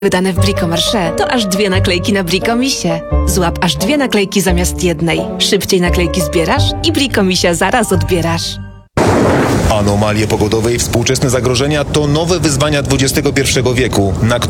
wydane w Bricomarché to aż 2 naklejki na Bricomisie. Złap aż 2 naklejki zamiast jednej. Szybciej naklejki zbierasz i Bricomisia zaraz odbierasz. Anomalie pogodowe i współczesne zagrożenia to nowe wyzwania XXI wieku, na